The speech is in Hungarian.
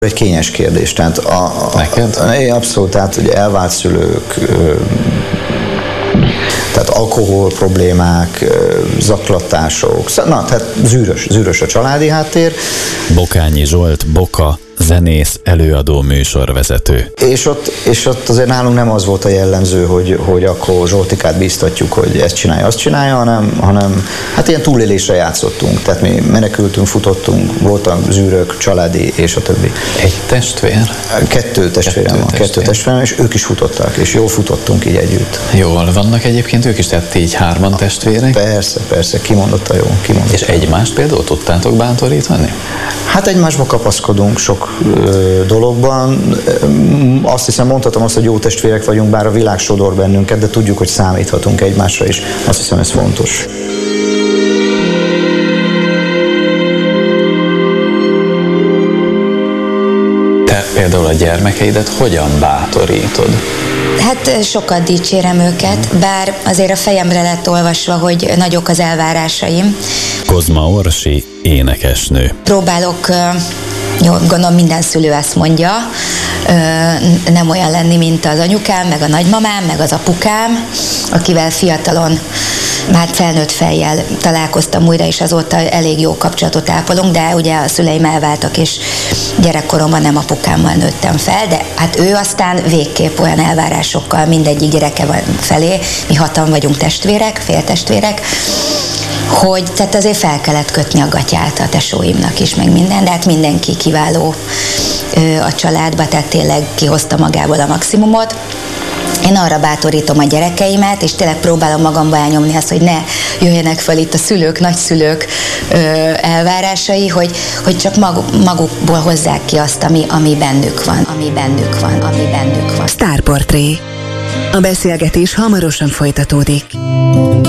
Egy kényes kérdés, tehát neked? Abszolút, tehát ugye elvált szülők, tehát alkohol problémák, zaklatások, tehát zűrös a családi háttér. Bokányi Zsolt, Boka, zenész, előadó, műsorvezető. És ott azért nálunk nem az volt a jellemző, hogy akkor Zsoltikát bíztatjuk, hogy ezt csinálja, azt csinálja, hanem hát ilyen túlélésre játszottunk. Tehát mi menekültünk, futottunk, voltak zűrök, családi és a többi. Egy testvér? Kettő testvérem, és ők is futottak, és jól futottunk így együtt. Jól vannak egyébként ők is, tehát így hárman testvérek? Persze, kimondottan jó. És egymást például tudtátok bántorítani? Hát egymásba kapaszkodunk sok dologban. Azt hiszem, mondhatom azt, hogy jó testvérek vagyunk, bár a világ sodor bennünket, de tudjuk, hogy számíthatunk egymásra is. Azt hiszem, ez fontos. Te például a gyermekeidet hogyan bátorítod? Hát sokat dicsérem őket, bár azért a fejemre lett olvasva, hogy nagyok az elvárásaim. Kozma Orsi, énekesnő. Próbálok, gondolom minden szülő ezt mondja, nem olyan lenni, mint az anyukám, meg a nagymamám, meg az apukám, akivel fiatalon már felnőtt fejjel találkoztam újra, és azóta elég jó kapcsolatot ápolunk, de ugye a szüleim elváltak, és gyerekkoromban nem apukámmal nőttem fel, de hát ő aztán végképp olyan elvárásokkal mindegyik gyereke felé, mi 6-an vagyunk testvérek, féltestvérek, hogy tehát azért fel kellett kötni a gatyát a tesóimnak is, meg minden, de hát mindenki kiváló a családba, tehát tényleg kihozta magából a maximumot. Én arra bátorítom a gyerekeimet, és tényleg próbálom magamba elnyomni azt, hogy ne jöjjenek fel itt a szülők, nagyszülők elvárásai, hogy csak magukból hozzák ki azt, ami bennük van. Sztárportré. A beszélgetés hamarosan folytatódik.